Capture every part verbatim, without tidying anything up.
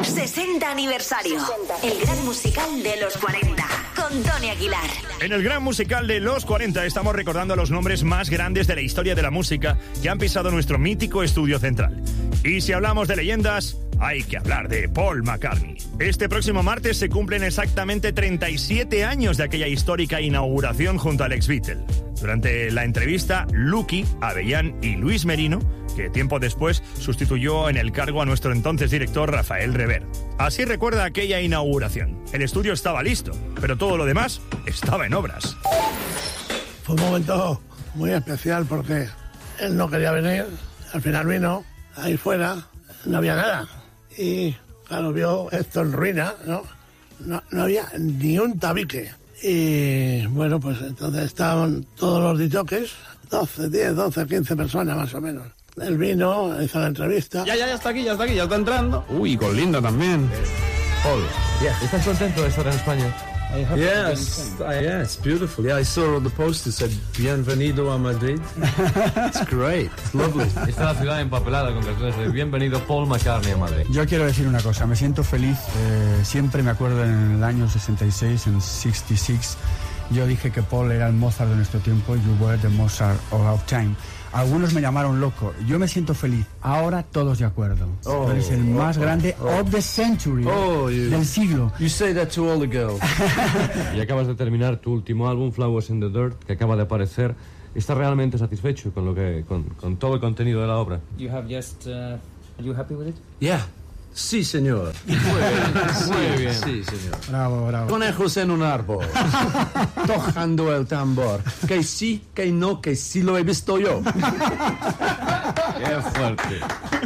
sesenta aniversario. El gran musical de los cuarenta. Con Tony Aguilar. En el gran musical de los cuarenta estamos recordando a los nombres más grandes de la historia de la música que han pisado nuestro mítico estudio central. Y si hablamos de leyendas, hay que hablar de Paul McCartney. Este próximo martes se cumplen exactamente treinta y siete años de aquella histórica inauguración junto al ex-Beatle. Durante la entrevista, Lucky, Avellán y Luis Merino, que tiempo después sustituyó en el cargo a nuestro entonces director Rafael Rever. Así recuerda aquella inauguración. El estudio estaba listo, pero todo lo demás estaba en obras. Fue un momento muy especial porque él no quería venir, al final vino, ahí fuera no había nada. Y claro, vio esto en ruina, ¿no? No, no había ni un tabique. Y bueno, pues entonces estaban todos los disjockeys, doce, diez, doce, quince personas más o menos. Él vino, hizo la entrevista. Ya, ya, ya está aquí, ya está aquí, ya está entrando. Uy, con Linda también. Paul, yeah. ¿Estás contento de estar en España? Yes, I, yeah, it's beautiful. Yeah, I saw the poster said "Bienvenido a Madrid." It's great, it's lovely. Está la ciudad empapelada con carteles de "Bienvenido Paul McCartney a Madrid". Yo quiero decir una cosa, me siento feliz. Eh, siempre me acuerdo en el año sesenta y seis, en sesenta y seis, yo dije que Paul era el Mozart de nuestro tiempo. You were the Mozart of our time. Algunos me llamaron loco. Yo me siento feliz. Ahora todos de acuerdo. Oh, Eres el más oh, grande oh. of the century. Oh, you, del siglo. You say that to all the girls. Y acabas de terminar tu último álbum, Flowers in the Dirt, que acaba de aparecer. ¿Estás realmente satisfecho con lo que, con, con todo el contenido de la obra? You have just. Uh, are you happy with it? Yeah. Sí, señor. Muy bien, muy bien. Sí, señor. Bravo, bravo. Conejos en un árbol, tocando el tambor. Que sí, que no, que sí lo he visto yo. Qué fuerte.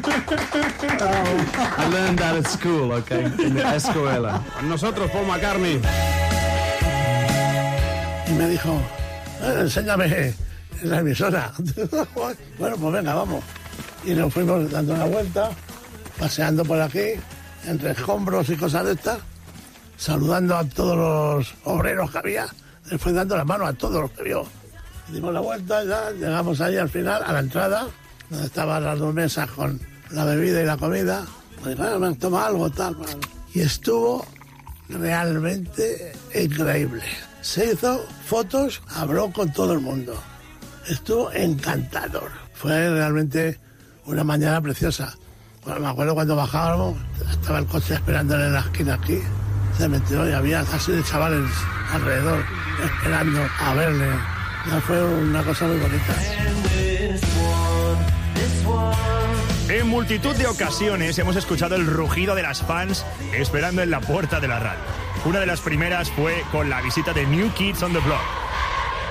I learned that at school, okay, en la escuela. Nosotros, Paul McCartney. Y me dijo, eh, enséñame la emisora. Bueno, pues venga, vamos. Y nos fuimos dando una vuelta, paseando por aquí, entre escombros y cosas de estas, saludando a todos los obreros que había. Les fue dando la mano a todos los que vio. Dimos la vuelta y ya llegamos ahí al final, a la entrada, donde estaban las dos mesas con la bebida y la comida. Pues bueno, me toma algo, tal, tal. Y estuvo realmente increíble. Se hizo fotos, habló con todo el mundo. Estuvo encantador. Fue realmente una mañana preciosa. Bueno, me acuerdo cuando bajábamos, estaba el coche esperándole en la esquina aquí. Se metió y había casi de chavales alrededor, esperando a verle. Ya fue una cosa muy bonita. En multitud de ocasiones hemos escuchado el rugido de las fans esperando en la puerta de la radio. Una de las primeras fue con la visita de New Kids on the Block.